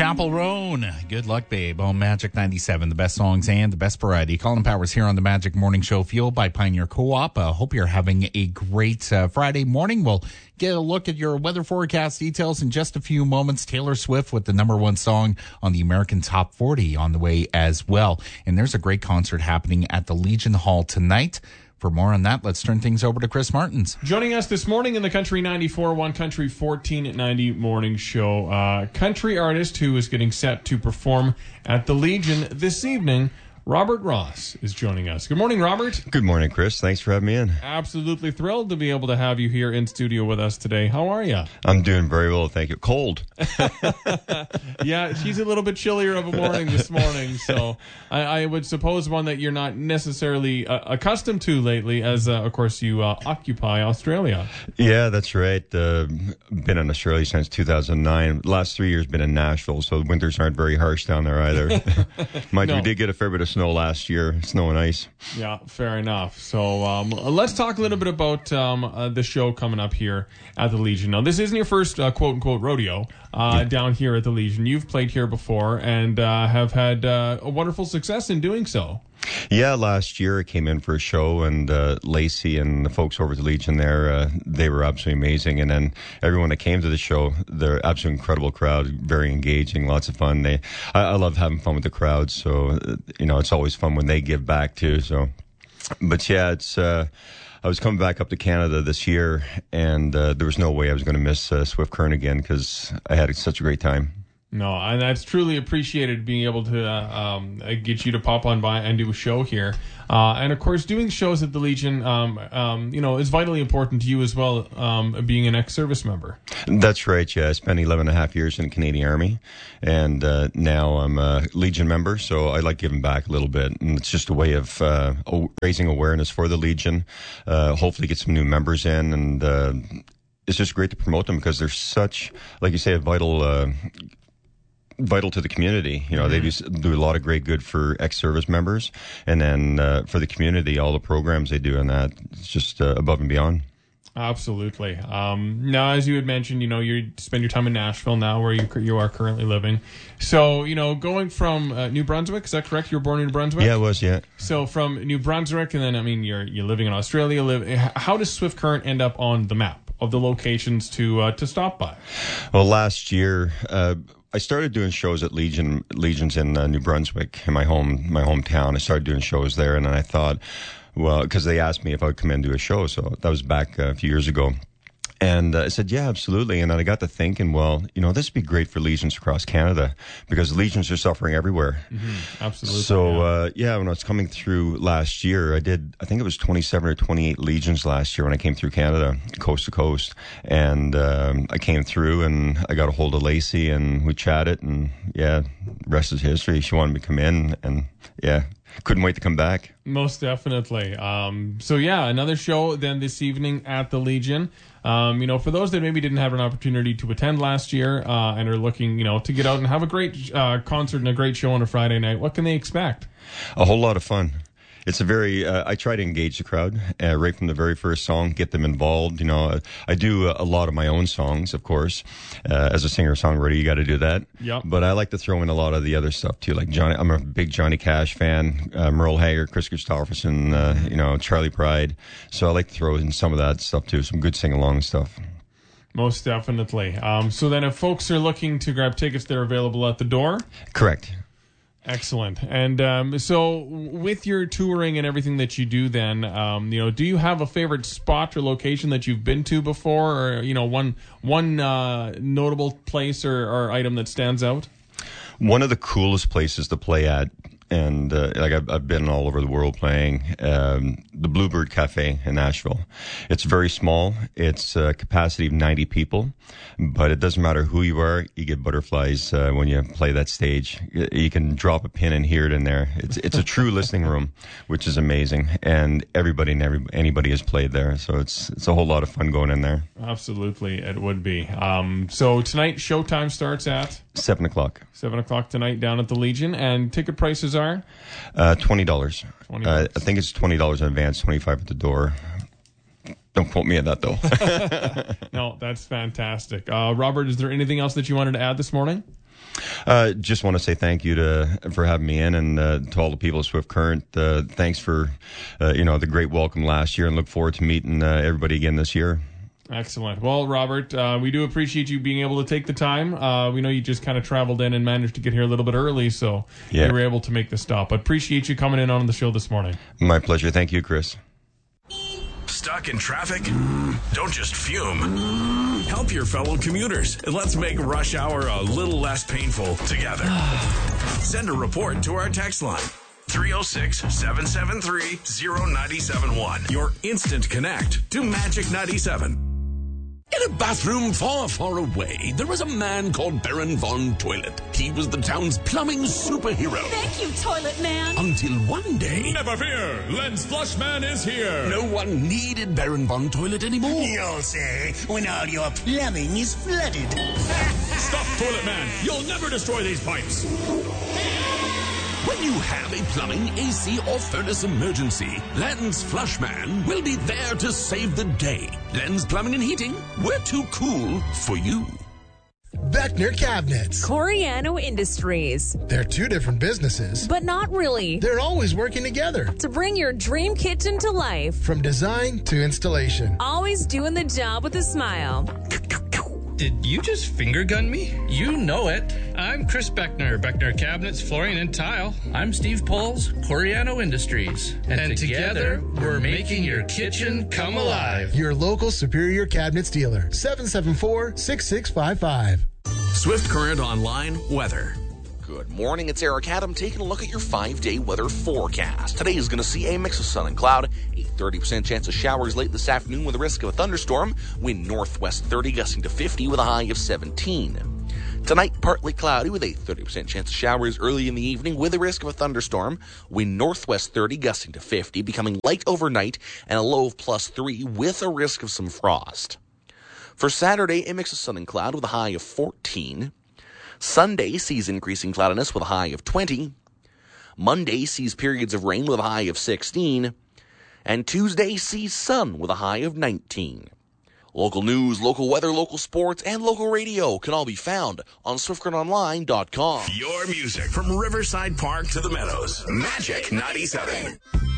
Chapel Roan, Good Luck Babe on Magic 97. The best songs and the best variety. Colin Powers here on the Magic Morning Show, fueled by Pioneer Co-op. Hope you're having a great Friday morning. We'll get a look at your weather forecast details in just a few moments. Taylor Swift with the #1 song on the American Top 40 on the way as well. And there's a great concert happening at the Legion Hall tonight. For more on that, let's turn things over to Chris Martins. Joining us this morning in the Country 94.1 Country 1490 morning show, country artist who is getting set to perform at the Legion this evening, Robert Ross is joining us. Good morning, Robert. Good morning, Chris. Thanks for having me in. Absolutely thrilled to be able to have you here in studio with us today. How are you? I'm doing very well, thank you. Cold. Yeah, she's a little bit chillier of a morning this morning, so I would suppose one that you're not necessarily accustomed to lately, as, of course, you occupy Australia. Yeah, that's right. Been in Australia since 2009. Last 3 years been in Nashville, so winters aren't very harsh down there either. Mind you, we did get a fair bit of snow last year, snow and ice. Yeah, fair enough. So let's talk a little bit about the show coming up here at the Legion. Now, this isn't your first quote-unquote rodeo down here at the Legion. You've played here before and have had a wonderful success in doing so. Yeah, last year I came in for a show, and Lacey and the folks over at the Legion there, they were absolutely amazing. And then everyone that came to the show, they're absolutely incredible crowd, very engaging, lots of fun. I love having fun with the crowd, so it's always fun when they give back too. So, but yeah, it's. I was coming back up to Canada this year, and there was no way I was going to miss Swift Current again because I had such a great time. No, and that's truly appreciated, being able to get you to pop on by and do a show here. And, of course, doing shows at the Legion, is vitally important to you as well, being an ex-service member. That's right, yeah. I spent 11 and a half years in the Canadian Army, and now I'm a Legion member, so I like giving back a little bit. And it's just a way of raising awareness for the Legion, hopefully get some new members in, and it's just great to promote them because they're such, like you say, a vital to the community. They do a lot of great good for ex-service members, and then for the community, all the programs they do, and that it's just above and beyond. Absolutely. Now, as you had mentioned, you spend your time in Nashville now, where you are currently living. So, going from New Brunswick, is that correct? You were born in New Brunswick? Yeah, I was, yeah. So from New Brunswick, and then, you're living in Australia. How does Swift Current end up on the map of the locations to stop by? Well, last year, I started doing shows at Legion's in New Brunswick, in my hometown. I started doing shows there, and then I thought, well, because they asked me if I would come in and do a show, so that was back a few years ago. And I said, yeah, absolutely. And then I got to thinking, well, this would be great for Legions across Canada because Legions are suffering everywhere. Mm-hmm. Absolutely. So, when I was coming through last year, I think it was 27 or 28 Legions last year when I came through Canada, coast to coast. And I came through and I got a hold of Lacey and we chatted, and yeah, the rest is history. She wanted me to come in, and yeah, couldn't wait to come back. Most definitely. So yeah, another show then this evening at the Legion. For those that maybe didn't have an opportunity to attend last year and are looking, to get out and have a great concert and a great show on a Friday night, what can they expect? A whole lot of fun. It's a very, I try to engage the crowd right from the very first song, get them involved. I do a lot of my own songs, of course. As a singer-songwriter, you got to do that. Yep. But I like to throw in a lot of the other stuff, too. Like I'm a big Johnny Cash fan, Merle Haggard, Chris Christopherson, Charlie Pride. So I like to throw in some of that stuff, too, some good sing-along stuff. Most definitely. So then if folks are looking to grab tickets, they're available at the door? Correct. Excellent. And so with your touring and everything that you do then, do you have a favorite spot or location that you've been to before, or, one notable place or item that stands out? One of the coolest places to play at, and I've been all over the world playing, the Bluebird Cafe in Nashville. It's very small. It's a capacity of 90 people, but it doesn't matter who you are. You get butterflies when you play that stage. You can drop a pin and hear it in there. It's a true listening room, which is amazing. And anybody has played there, so it's a whole lot of fun going in there. Absolutely, it would be. So tonight, showtime starts at 7 o'clock. 7 o'clock tonight down at the Legion, and ticket prices are $20. $20. I think it's $20 in advance, $25 at the door. Don't quote me on that, though. No, that's fantastic. Robert, is there anything else that you wanted to add this morning? Just want to say thank you for having me in, and to all the people at Swift Current. Thanks for the great welcome last year, and look forward to meeting everybody again this year. Excellent. Well, Robert, we do appreciate you being able to take the time. We know you just kind of traveled in and managed to get here a little bit early, so you were able to make the stop. But appreciate you coming in on the show this morning. My pleasure. Thank you, Chris. Stuck in traffic? Don't just fume. Help your fellow commuters and let's make rush hour a little less painful together. Send a report to our text line. 306-773-0971. Your instant connect to Magic 97. In a bathroom far, far away, there was a man called Baron Von Toilet. He was the town's plumbing superhero. Thank you, Toilet Man. Until one day... Never fear, Lens Flushman is here. No one needed Baron Von Toilet anymore. You'll say, when all your plumbing is flooded. Stop, Toilet Man. You'll never destroy these pipes. When you have a plumbing, AC, or furnace emergency, Lens Flushman will be there to save the day. Lens Plumbing and Heating, we're too cool for you. Beckner Cabinets. Coriano Industries. They're two different businesses, But not really. they're always working together. To bring your dream kitchen to life. From design to installation. Always doing the job with a smile. Did you just finger gun me? You know it. I'm Chris Beckner, Beckner Cabinets, Flooring, and Tile. I'm Steve Poles, Coriano Industries. And together, we're making your kitchen come alive. Your local Superior Cabinets dealer. 774-6655. Swift Current Online weather. Good morning, it's Eric Adam taking a look at your 5-day weather forecast. Today is going to see a mix of sun and cloud, a 30% chance of showers late this afternoon with a risk of a thunderstorm, wind northwest 30 gusting to 50 with a high of 17. Tonight, partly cloudy with a 30% chance of showers early in the evening with a risk of a thunderstorm, wind northwest 30 gusting to 50, becoming light overnight and a low of +3 with a risk of some frost. For Saturday, a mix of sun and cloud with a high of 14. Sunday sees increasing cloudiness with a high of 20. Monday sees periods of rain with a high of 16. And Tuesday sees sun with a high of 19. Local news, local weather, local sports, and local radio can all be found on SwiftCurrentOnline.com. Your music from Riverside Park to the Meadows. Magic 97.